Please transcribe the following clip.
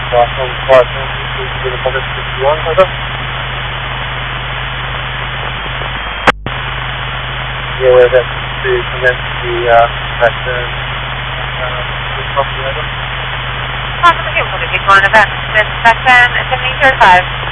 From Carson to the Public 61, over. Be aware that to commence the lesson Possibly, we'll be going to event. This section, 1705.